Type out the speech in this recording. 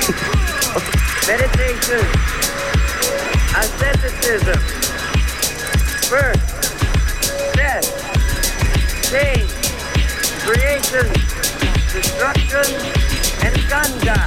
Meditation, asceticism, birth, death, change, creation, destruction, and Ganga.